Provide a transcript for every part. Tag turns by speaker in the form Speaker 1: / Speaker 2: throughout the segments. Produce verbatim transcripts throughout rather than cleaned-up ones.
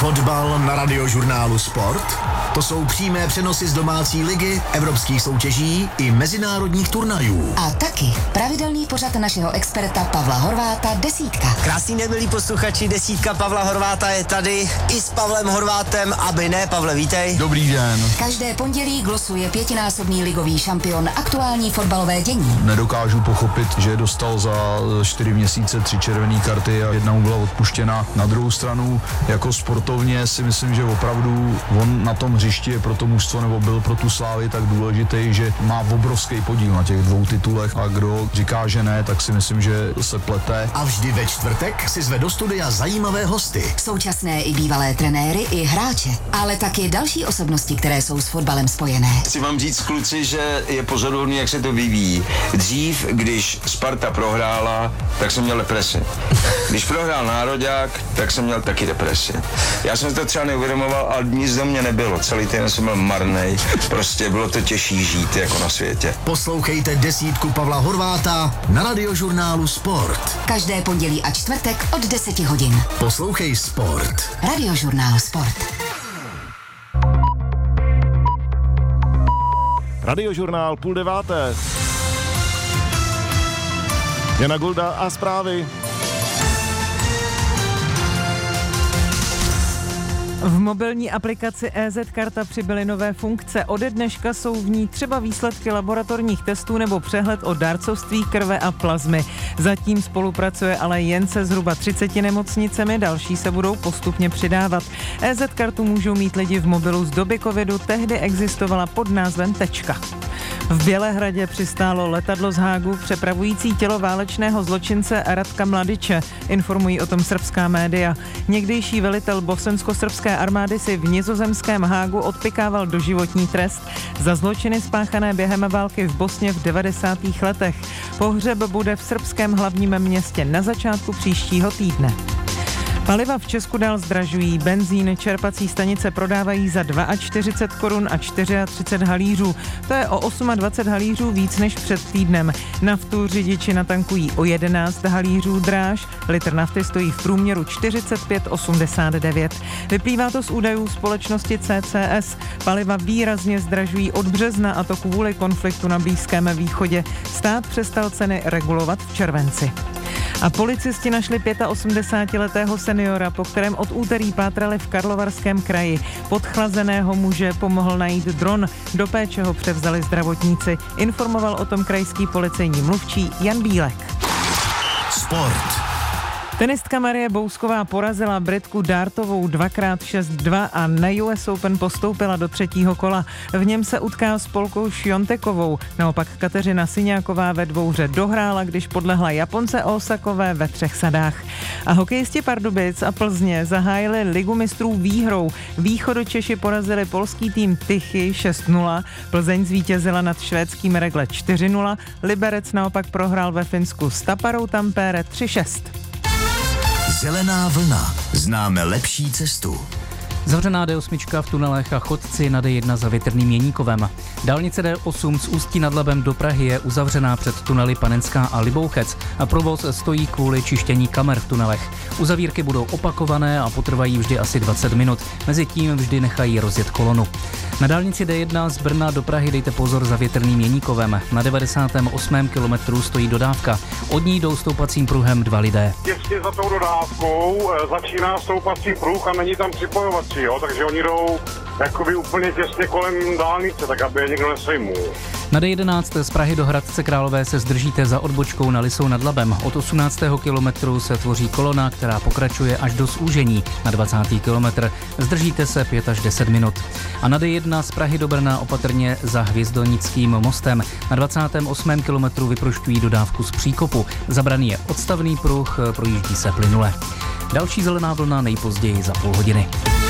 Speaker 1: Fotbal na Radiožurnálu Sport? To jsou přímé přenosy z domácí ligy, evropských soutěží i mezinárodních turnajů.
Speaker 2: A taky pravidelný pořad našeho experta Pavla Horváta Desítka.
Speaker 3: Krásný den, milí posluchači, Desítka Pavla Horváta je tady i s Pavlem Horvátem, aby ne. Pavle, vítej.
Speaker 4: Dobrý den.
Speaker 2: Každé pondělí glosuje pětinásobný ligový šampion aktuální fotbalové dění.
Speaker 4: Nedokážu pochopit, že dostal za čtyři měsíce tři červené karty a jedna mu byla odpuštěna. Na druhou stranu, jako sportovně si myslím, že opravdu on na tom hřišti je pro to mužstvo nebo byl pro tu Slávy tak důležitý, že má obrovský podíl na těch dvou titulech a kdo říká, že ne, tak si myslím, že se plete.
Speaker 1: A vždy ve čtvrtek si zve do studia zajímavé hosty.
Speaker 2: Současné i bývalé trenéry i hráče, ale taky další osobnosti, které jsou s fotbalem spojené.
Speaker 5: Chci vám říct, kluci, že je pozoruhodný, jak se to vyvíjí. Dřív, když Sparta prohrála, tak jsem měl depresi. Když prohrál Nároďák, tak jsem měl taky depresi. Já jsem to třeba neuvědomoval, ale nic do mě nebylo. Celý týden jsem byl marnej. Prostě bylo to těžší žít jako na světě.
Speaker 1: Poslouchejte Desítku Pavla Horváta na Radiožurnálu Sport.
Speaker 2: Každé pondělí a čtvrtek od deseti hodin.
Speaker 1: Poslouchej Sport.
Speaker 2: Radiožurnál Sport.
Speaker 6: Radiožurnál půl deváté. Jana Golda a zprávy.
Speaker 7: V mobilní aplikaci E Z Karta přibyly nové funkce. Ode dneška jsou v ní třeba výsledky laboratorních testů nebo přehled o dárcovství krve a plazmy. Zatím spolupracuje ale jen se zhruba třiceti nemocnicemi, další se budou postupně přidávat. E Z Kartu můžou mít lidi v mobilu z doby covidu, tehdy existovala pod názvem Tečka. V Bělehradě přistálo letadlo z Hágu přepravující tělo válečného zločince Radka Mladiče, informují o tom srbská média. Někdejší velitel bosensko-srbské armády si v nizozemském Hágu odpykával doživotní trest za zločiny spáchané během války v Bosně v devadesátých letech. Pohřeb bude v srbském hlavním městě na začátku příštího týdne. Paliva v Česku dál zdražují. Benzín čerpací stanice prodávají za čtyřicet dva korun a třicet čtyři halířů. To je o dvacet osm halířů víc než před týdnem. Naftu řidiči natankují o jedenáct halířů dráž. Litr nafty stojí v průměru čtyřicet pět osmdesát devět. Vyplývá to z údajů společnosti C C S. Paliva výrazně zdražují od března, a to kvůli konfliktu na Blízkém východě. Stát přestal ceny regulovat v červenci. A policisti našli osmdesátiletého seniora, po kterém od úterý pátrali v Karlovarském kraji. Podchlazeného muže pomohl najít dron, do péče ho převzali zdravotníci. Informoval o tom krajský policejní mluvčí Jan Bílek.
Speaker 1: Sport.
Speaker 7: Tenistka Marie Bousková porazila Britku Dartovou dvakrát šest dva a na U S Open postoupila do třetího kola. V něm se utká s Polkou Šjontekovou. Naopak Kateřina Syňáková ve dvouhře dohrála, když podlehla Japonce Osakové ve třech sadách. A hokejisti Pardubic a Plzně zahájili ligu mistrů výhrou. Východočeši porazili polský tým Tychy šest nula, Plzeň zvítězila nad švédským Regle čtyři nula, Liberec naopak prohrál ve Finsku s Taparou Tampere tři šest.
Speaker 1: Zelená vlna. Známe lepší cestu.
Speaker 8: Zavřená D osm v tunelech a chodci na D jedna za Větrným Jeníkovem. Dálnice D osm z Ústí nad Labem do Prahy je uzavřená před tunely Panenská a Libouchec a provoz stojí kvůli čištění kamer v tunelech. Uzavírky budou opakované a potrvají vždy asi dvacet minut. Mezitím vždy nechají rozjet kolonu. Na dálnici D jedna z Brna do Prahy dejte pozor za Větrným Jeníkovem. Na devadesátém osmém kilometru stojí dodávka. Od ní jdou stoupacím pruhem dva lidé.
Speaker 9: Těsně za tou dodávkou začíná stoupací pruh a není tam připojovací, jo? Takže oni jdou jakoby úplně těsně kolem dálnice, tak aby je někdo nesejmul.
Speaker 8: Na D jedenáct z Prahy do Hradce Králové se zdržíte za odbočkou na Lisou nad Labem. Od osmnáctého kilometru se tvoří kolona, která pokračuje až do Zúžení. Na dvacátý kilometr zdržíte se pět až deset minut. A na D jedna z Prahy do Brna opatrně za Hvězdonickým mostem. Na dvacátém osmém kilometru vyprošťují dodávku z příkopu. Zabraný je odstavný pruh, projíždí se plynule. Další zelená vlna nejpozději za půl hodiny.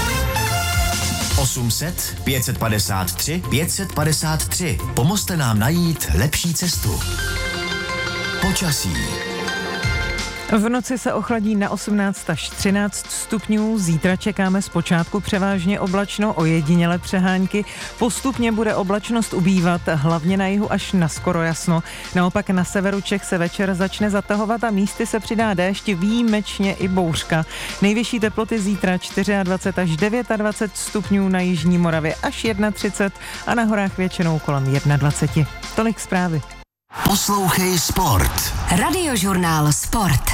Speaker 1: osm set pět set padesát tři pět set padesát tři. Pomozte nám najít lepší cestu. Počasí.
Speaker 7: V noci se ochladí na osmnáct až třináct stupňů, zítra čekáme zpočátku převážně oblačno, ojediněle přehánky, postupně bude oblačnost ubývat, hlavně na jihu až na skoro jasno. Naopak na severu Čech se večer začne zatahovat a místy se přidá déšť, výjimečně i bouřka. Nejvyšší teploty zítra dvacet čtyři až dvacet devět stupňů, na jižní Moravě až třicet jedna a na horách většinou kolem dvacet jedna. Tolik zprávy.
Speaker 1: Poslouchej Sport.
Speaker 2: Radiožurnál Sport.